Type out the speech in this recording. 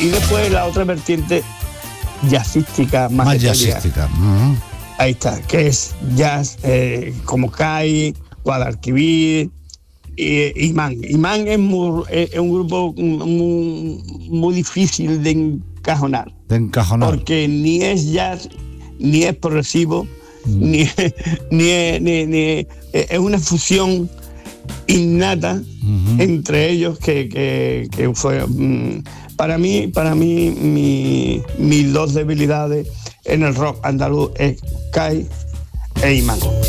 Y después la otra vertiente jazzística, más jazzística. Ahí está, que es jazz, como CAI, Guadalquivir, Imán. Imán es un grupo muy difícil de encajonar. Porque ni es jazz, ni es progresivo, ni es una fusión innata entre ellos que fue para mí mis dos debilidades en el rock andaluz es CAI e Imán.